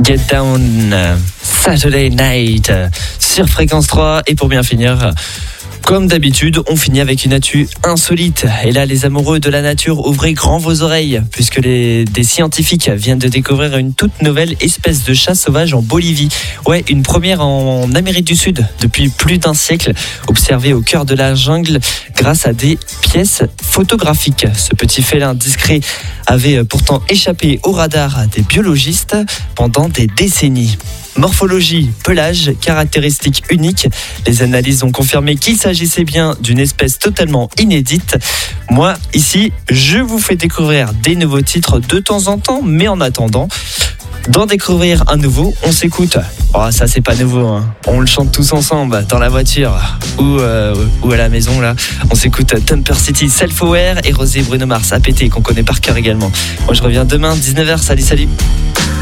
Get Down, Saturday Night sur Fréquence 3. Et pour bien finir, comme d'habitude, on finit avec une actu insolite. Et là, les amoureux de la nature, ouvrez grand vos oreilles, puisque des scientifiques viennent de découvrir une toute nouvelle espèce de chat sauvage en Bolivie. Ouais, une première en Amérique du Sud depuis plus d'un siècle, observée au cœur de la jungle grâce à des pièces photographiques. Ce petit félin discret avait pourtant échappé au radar des biologistes pendant des décennies. Morphologie, pelage, caractéristiques uniques. Les analyses ont confirmé qu'il s'agissait bien d'une espèce totalement inédite. Moi, ici, je vous fais découvrir des nouveaux titres de temps en temps, mais en attendant d'en découvrir un nouveau, on s'écoute. Oh, ça c'est pas nouveau, hein. On le chante tous ensemble dans la voiture ou à la maison là. On s'écoute Thumper City, Self-Aware et Rosé Bruno Mars, APT qu'on connaît par cœur également. Moi je reviens demain 19h, salut.